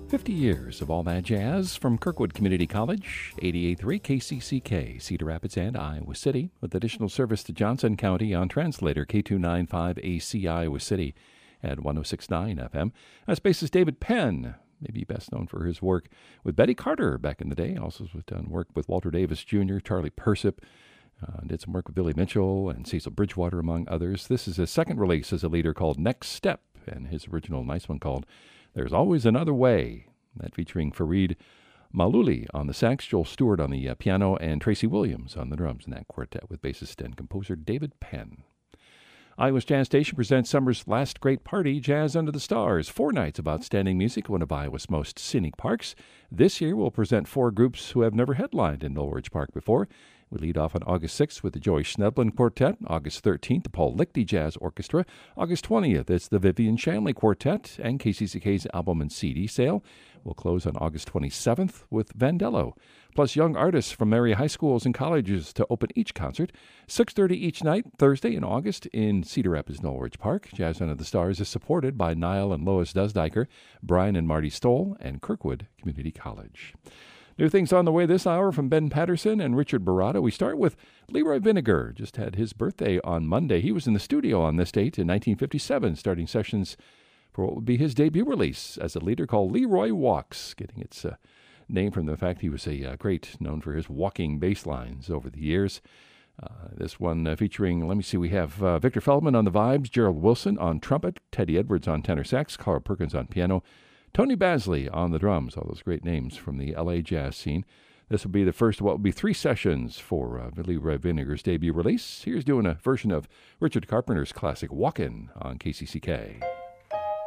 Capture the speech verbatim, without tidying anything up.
fifty years of all that jazz from Kirkwood Community College, eighty-eight point three K C C K, Cedar Rapids and Iowa City, with additional service to Johnson County on translator K two ninety-five A C Iowa City at one oh six point nine F M. Our space is David Penn, maybe best known for his work with Betty Carter back in the day. Also has done work with Walter Davis Junior, Charlie Persip, uh, did some work with Billy Mitchell and Cecil Bridgewater, among others. This is his second release as a leader called Next Step, and his original nice one called There's Always Another Way, that featuring Fareed Maluli on the sax, Joel Stewart on the uh, piano, and Tracy Williams on the drums in that quartet with bassist and composer David Penn. Iowa's Jazz Station presents summer's last great party, Jazz Under the Stars. Four nights of outstanding music at one of Iowa's most scenic parks. This year we'll present four groups who have never headlined in Mill Ridge Park before. We lead off on August sixth with the Joy Schnedlin Quartet. August thirteenth, the Paul Lichty Jazz Orchestra. August twentieth, it's the Vivian Shanley Quartet and K C C K's album and C D sale. We'll close on August twenty-seventh with Vandello, plus young artists from area high schools and colleges to open each concert. six thirty each night, Thursday in August in Cedar Rapids, Mill Ridge Park. Jazz Under the Stars is supported by Niall and Lois Dusdiker, Brian and Marty Stoll, and Kirkwood Community College. New things on the way this hour from Ben Patterson and Richard Baratta. We start with Leroy Vinegar. Just had his birthday on Monday. He was in the studio on this date in nineteen fifty-seven, starting sessions for what would be his debut release as a leader called Leroy Walks, getting its uh, name from the fact he was a uh, great, known for his walking bass lines over the years. Uh, this one uh, featuring, let me see, we have uh, Victor Feldman on the vibes, Gerald Wilson on trumpet, Teddy Edwards on tenor sax, Carl Perkins on piano, Tony Basley on the drums, all those great names from the L A jazz scene. This will be the first of what will be three sessions for uh, Leroy Vinegar's debut release. Here's doing a version of Richard Carpenter's classic Walkin' on K C C K.